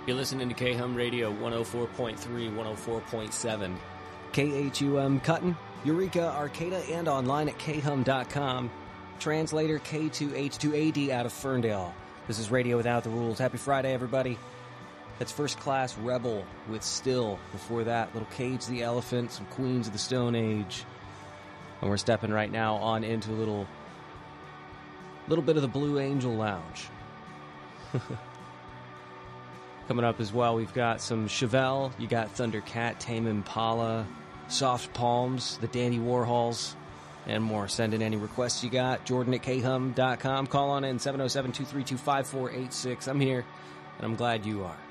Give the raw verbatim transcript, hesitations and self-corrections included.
You're listening to K-Hum Radio one oh four point three, one oh four point seven. K H U M Cutton, Eureka, Arcata, and online at K hum dot com. Translator K two H two A D out of Ferndale. This is Radio Without the Rules. Happy Friday, everybody. That's First Class Rebel with Still. Before that, Little Cage the Elephant, some Queens of the Stone Age. And we're stepping right now on into a little, little bit of the Blue Angel Lounge. Coming up as well, we've got some Chevelle, you got Thundercat, Tame Impala, Soft Palms, the Dandy Warhols, and more. Send in any requests you got. Jordan at K hum dot com. Call on in seven oh seven, two three two, five four eight six. I'm here, and I'm glad you are.